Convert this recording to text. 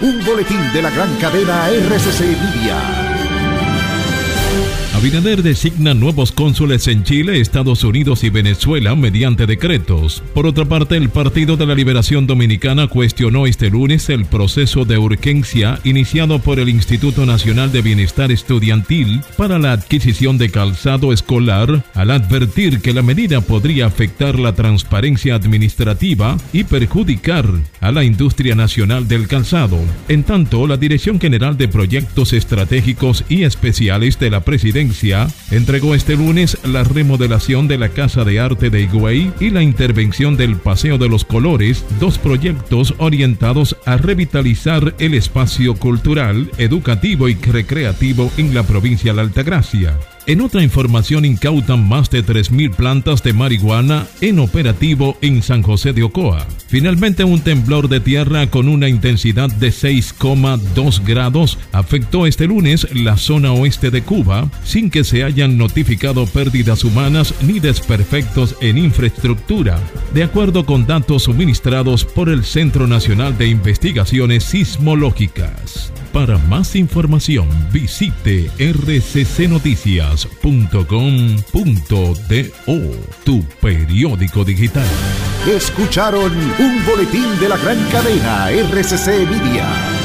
un boletín de la gran cadena RCC Media. Abinader designa nuevos cónsules en Chile, Estados Unidos y Venezuela mediante decretos. Por otra parte, el Partido de la Liberación Dominicana cuestionó este lunes el proceso de urgencia iniciado por el Instituto Nacional de Bienestar Estudiantil para la adquisición de calzado escolar, al advertir que la medida podría afectar la transparencia administrativa y perjudicar a la industria nacional del calzado. En tanto, la Dirección General de Proyectos Estratégicos y Especiales de la Presidencia entregó este lunes la remodelación de la Casa de Arte de Higüey y la intervención del Paseo de los Colores, dos proyectos orientados a revitalizar el espacio cultural, educativo y recreativo en la provincia de la Altagracia. En otra información, incautan más de 3.000 plantas de marihuana en operativo en San José de Ocoa. Finalmente, un temblor de tierra con una intensidad de 6,2 grados afectó este lunes la zona oeste de Cuba, sin que se hayan notificado pérdidas humanas ni desperfectos en infraestructura, de acuerdo con datos suministrados por el Centro Nacional de Investigaciones Sismológicas. Para más información, visite rccnoticias.com.do, tu periódico digital. Escucharon un boletín de la gran cadena RCC Media.